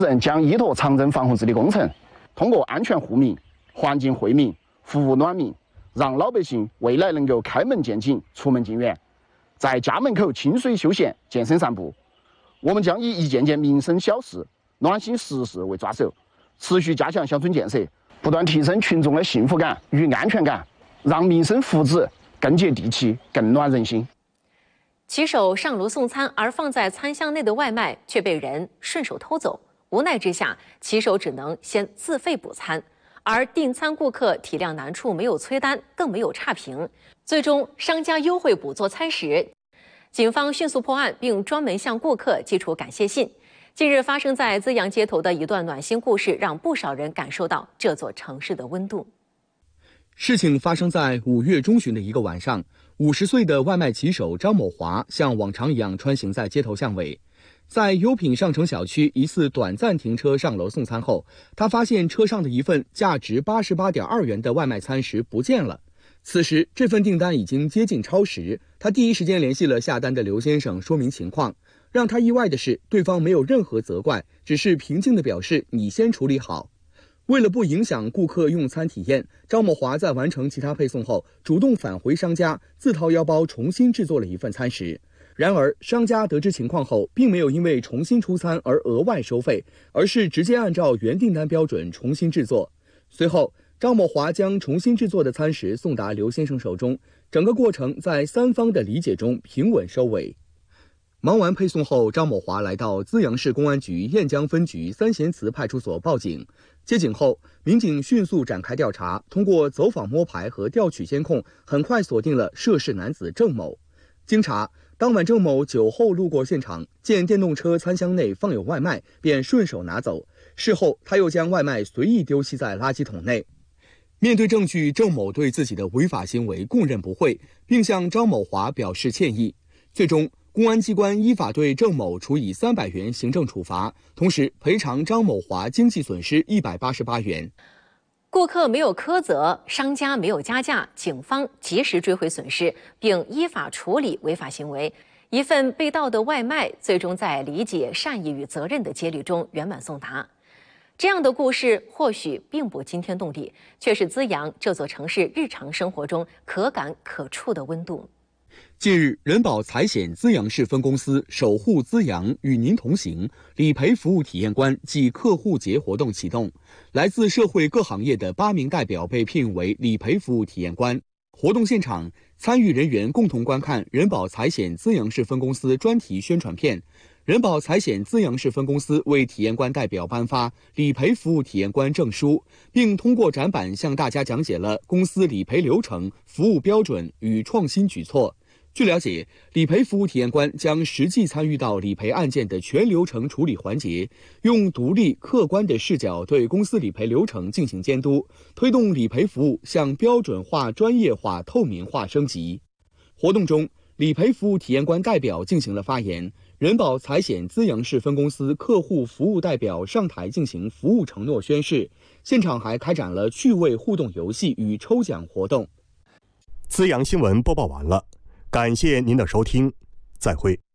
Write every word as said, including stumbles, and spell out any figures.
人将依托长征防洪治理工程，通过安全护民、环境惠民、服务暖民，让老百姓未来能够开门见井、出门进园，在家门口清水休闲、健身散步。我们将以一件件民生小事、暖心实事为抓手，持续加强乡村建设，不断提升群众的幸福感与安全感，让民生福祉更接地气、更暖人心。 骑手上楼送餐，而放在餐箱内的外卖却被人顺手偷走。无奈之下，骑手只能先自费补餐，而订餐顾客体谅难处，没有催单，更没有差评。最终，商家优惠补做餐时，警方迅速破案，并专门向顾客寄出感谢信。近日发生在资阳街头的一段暖心故事，让不少人感受到这座城市的温度。 事情发生在五月中旬的一个晚上，五十岁的外卖骑手张某华像往常一样穿行在街头巷尾。在优品上城小区一次短暂停车上楼送餐后，他发现车上的一份价值八十八点二元的外卖餐食不见了。此时这份订单已经接近超时，他第一时间联系了下单的刘先生说明情况。让他意外的是，对方没有任何责怪，只是平静地表示你先处理好。为了不影响顾客用餐体验，张某华在完成其他配送后，主动返回商家，自掏腰包重新制作了一份餐食。然而，商家得知情况后，并没有因为重新出餐而额外收费，而是直接按照原订单标准重新制作。随后，张某华将重新制作的餐食送达刘先生手中，整个过程在三方的理解中平稳收尾。忙完配送后，张某华来到资阳市公安局雁江分局三贤祠派出所报警。接警后，民警迅速展开调查，通过走访摸排和调取监控，很快锁定了涉事男子郑某。经查，当晚郑某酒后路过现场，见电动车餐箱内放有外卖，便顺手拿走。事后，他又将外卖随意丢弃在垃圾桶内。面对证据，郑某对自己的违法行为供认不讳，并向张某华表示歉意。最终，公安机关依法对郑某处以三百元行政处罚，同时赔偿张某华经济损失一百八十八元。 顾客没有苛责，商家没有加价，警方及时追回损失，并依法处理违法行为。一份被盗的外卖，最终在理解、善意与责任的接力中圆满送达。这样的故事或许并不惊天动地，却是资阳这座城市日常生活中可感可触的温度。 近日，人保财险资阳市分公司守护资阳与您同行理赔服务体验官暨客户节活动启动，来自社会各行业的八名代表被聘为理赔服务体验官。活动现场，参与人员共同观看人保财险资阳市分公司专题宣传片。人保财险资阳市分公司为体验官代表颁发理赔服务体验官证书，并通过展板向大家讲解了公司理赔流程、服务标准与创新举措。据了解，理赔服务体验官将实际参与到理赔案件的全流程处理环节，用独立客观的视角对公司理赔流程进行监督，推动理赔服务向标准化、专业化、透明化升级。活动中，理赔服务体验官代表进行了发言，人保财险资阳市分公司客户服务代表上台进行服务承诺宣誓，现场还开展了趣味互动游戏与抽奖活动。 资阳新闻播报完了。感谢您的收听，再会。